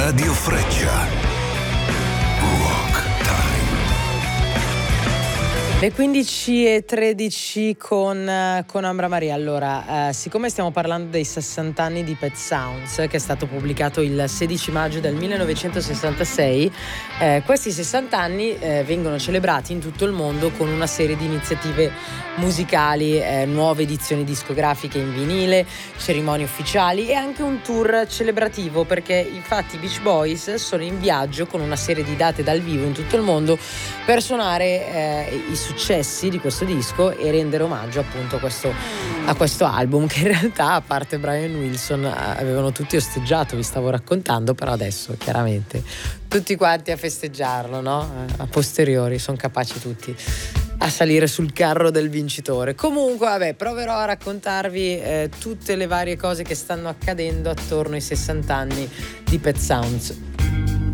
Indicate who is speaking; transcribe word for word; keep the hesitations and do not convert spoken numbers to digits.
Speaker 1: Radio Freccia. Rock Time.
Speaker 2: Le quindici e tredici con, con Ambra Maria. Allora, eh, siccome stiamo parlando dei sessanta anni di Pet Sounds, che è stato pubblicato il sedici maggio del millenovecentosessantasei, eh, questi sessanta anni eh, vengono celebrati in tutto il mondo con una serie di iniziative musicali, eh, nuove edizioni discografiche in vinile, cerimonie ufficiali e anche un tour celebrativo, perché infatti i Beach Boys sono in viaggio con una serie di date dal vivo in tutto il mondo per suonare eh, i successi di questo disco e rendere omaggio appunto a questo, a questo album, che in realtà, a parte Brian Wilson, avevano tutti osteggiato, vi stavo raccontando, però adesso chiaramente tutti quanti a festeggiarlo, no? A posteriori sono capaci tutti a salire sul carro del vincitore. Comunque vabbè, proverò a raccontarvi eh, tutte le varie cose che stanno accadendo attorno ai sessanta anni di Pet Sounds.